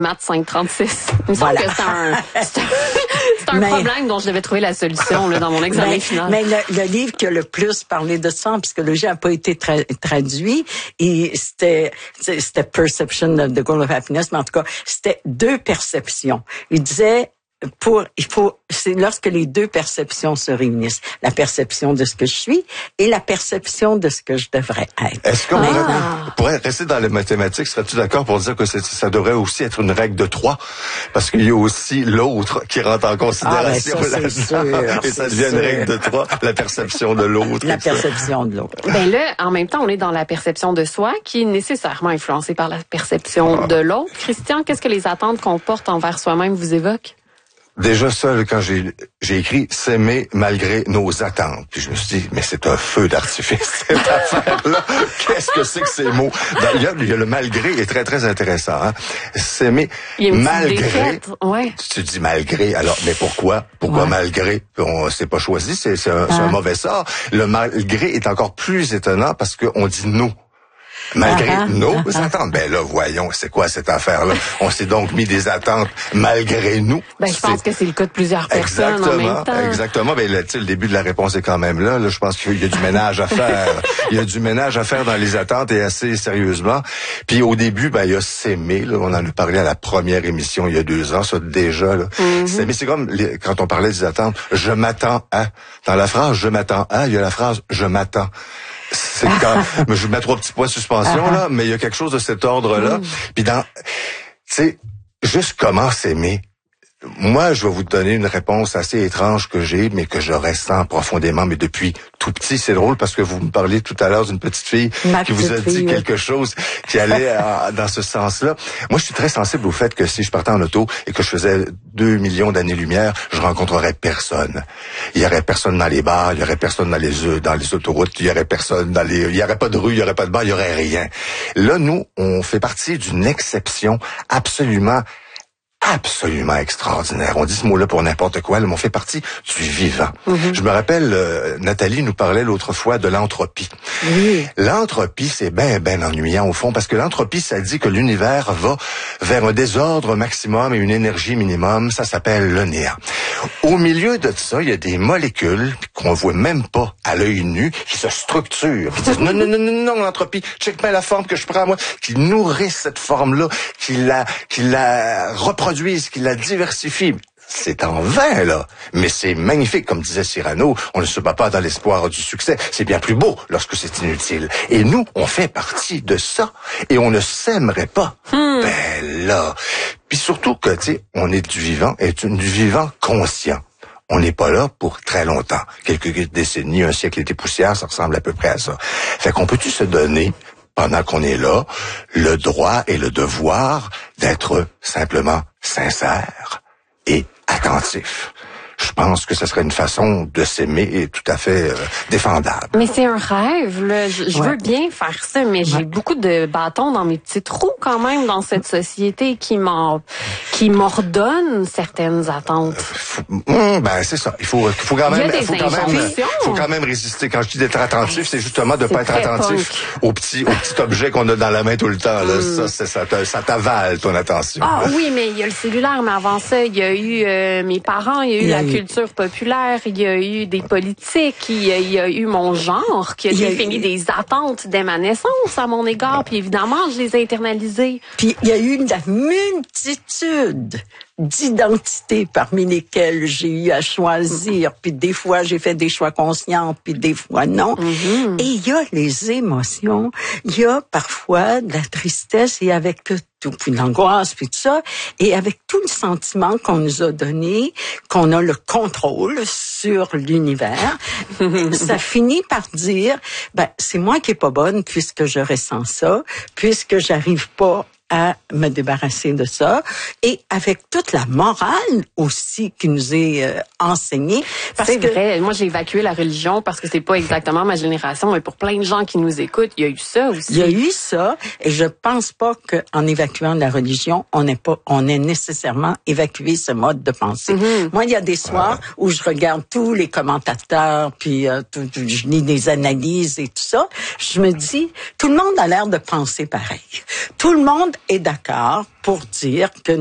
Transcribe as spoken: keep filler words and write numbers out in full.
Math cinq trente-six. Il me semble Voilà. que c'est un, c'est un, c'est un Mais- problème dont je devais trouver la solution là, dans mon examen mais, final. Mais le, le livre qui a le plus parlé de ça en psychologie n'a pas été tra- traduit. Et c'était, c'était Perception of the Goal of Happiness, mais en tout cas, c'était deux perceptions. Il disait, pour, il faut, c'est lorsque les deux perceptions se réunissent. La perception de ce que je suis et la perception de ce que je devrais être. Est-ce qu'on Ah. pourrait rester dans les mathématiques, serais-tu d'accord pour dire que c'est, ça devrait aussi être une règle de trois? Parce qu'il y a aussi l'autre qui rentre en considération Ah, ben ça, c'est là-dedans. sûr, Et ça c'est devient une sûr. règle de trois, la perception de l'autre. La et ça. perception de l'autre. Ben là, en même temps, on est dans la perception de soi qui est nécessairement influencée par la perception de l'autre. Christian, qu'est-ce que les attentes qu'on porte envers soi-même vous évoquent? Déjà seul, quand j'ai j'ai écrit « S'aimer malgré nos attentes », puis je me suis dit, mais c'est un feu d'artifice, cette affaire-là. Qu'est-ce que c'est que ces mots? Dans- Il y a, il y a le « malgré » est très, très intéressant. Hein? S'aimer Il y a une petite malgré... défaite, ouais. Tu dis malgré, alors, mais pourquoi? Pourquoi Ouais. malgré? On s'est pas choisi, c'est, c'est, un, c'est un Ah. mauvais sort. Le malgré est encore plus étonnant parce qu'on dit nous. Malgré Ah, ah, nos ah, ah. attentes. Ben là, voyons, c'est quoi cette affaire-là? On s'est donc mis des attentes malgré nous. Ben, je pense C'est- que c'est le cas de plusieurs personnes en Exactement, même temps. exactement. Ben, le, tu sais, le début de la réponse est quand même là. Là, je pense qu'il y a du ménage à faire. Il y a du ménage à faire dans les attentes et assez sérieusement. Puis au début, ben, il y a s'aimer. Là, on en a parlé à la première émission il y a deux ans, ça déjà. Là. Mm-hmm. S'aimer, c'est comme les- quand on parlait des attentes. Je m'attends à. Dans la phrase je m'attends à, il y a la phrase je m'attends. C'est quand mais je mets trois petits points de suspension là, mais il y a quelque chose de cet ordre-là. Puis dans, tu sais, juste comment s'aimer. Moi, je vais vous donner une réponse assez étrange que j'ai, mais que je ressens profondément, mais depuis tout petit. C'est drôle parce que vous me parliez tout à l'heure d'une petite fille Ma qui vous a petite dit fille, quelque chose qui allait à- dans ce sens-là. Moi, je suis très sensible au fait que si je partais en auto et que je faisais deux millions d'années-lumière, je rencontrerais personne. Il y aurait personne dans les bars, il y aurait personne dans les dans les autoroutes, il y aurait personne dans les, il y aurait pas de rue, il y aurait pas de bar, il y aurait rien. Là, nous, on fait partie d'une exception absolument absolument extraordinaire. On dit ce mot-là pour n'importe quoi, là, mais on fait partie du vivant. Mm-hmm. Je me rappelle, euh, Nathalie nous parlait l'autre fois de l'entropie. Oui. L'entropie, c'est ben, ben ennuyant au fond, parce que l'entropie, ça dit que l'univers va vers un désordre maximum et une énergie minimum. Ça s'appelle le néant. Au milieu de ça, il y a des molécules qu'on voit même pas à l'œil nu, qui se structurent, qui disent non, non, non, non, non, l'entropie, check bien la forme que je prends, moi, qui nourrissent cette forme-là, qui la, qui la reproduisent, qui la diversifient. C'est en vain, là. Mais c'est magnifique. Comme disait Cyrano, on ne se bat pas dans l'espoir du succès. C'est bien plus beau lorsque c'est inutile. Et nous, on fait partie de ça. Et on ne s'aimerait pas. Hmm. Ben là. Puis surtout que, tu sais, on est du vivant, et du vivant conscient. On n'est pas là pour très longtemps. Quelques décennies, un siècle et des poussières, ça ressemble à peu près à ça. Fait qu'on peut-tu se donner, pendant qu'on est là, le droit et le devoir d'être simplement sincère et attentif. Je pense que ce serait une façon de s'aimer et tout à fait euh, défendable. Mais c'est un rêve, là. Je, je Ouais. veux bien faire ça, mais j'ai Ouais. beaucoup de bâtons dans mes petits trous quand même dans cette société qui m'en, qui m'ordonne certaines attentes. Faut- hum, ben c'est ça. Il faut, il faut quand Il y a même, des faut quand même, injonctions. faut quand même résister. Quand je dis d'être attentif, c'est justement de C'est pas être très attentif au petit, au petit objet qu'on a dans la main tout le temps. Là, Mm. ça, c'est, ça, te- ça t'avale ton attention. Ah oui, mais il y a le cellulaire, mais avant ça, il y a eu euh, mes parents, il y a eu Il y a la eu- culture populaire, il y a eu des politiques, il y a, il y a eu mon genre qui a Il y a défini eu- des attentes dès ma naissance à mon égard, puis évidemment, je les ai internalisées. Puis il y a eu une multitude d'identités parmi lesquelles j'ai eu à choisir. Puis des fois, j'ai fait des choix conscients, puis des fois non. Mm-hmm. Et il y a les émotions. Il y a parfois de la tristesse et avec tout, puis de l'angoisse, puis tout ça. Et avec tout le sentiment qu'on nous a donné, qu'on a le contrôle sur l'univers, ça finit par dire, ben, c'est moi qui est pas bonne puisque je ressens ça, puisque j'arrive pas à me débarrasser de ça, et avec toute la morale aussi qui nous est euh, enseignée. Parce C'est que vrai. Moi, j'ai évacué la religion parce que c'est pas exactement ma génération, mais pour plein de gens qui nous écoutent, il y a eu ça aussi. il y a eu ça, et je pense pas qu'en évacuant la religion, on n'est pas, on ait nécessairement évacué ce mode de pensée. Mm-hmm. Moi, il y a des soirs où je regarde tous les commentateurs, puis euh, tout, tout, je lis des analyses et tout ça. Je me dis, tout le monde a l'air de penser pareil. Tout le monde est d'accord pour dire que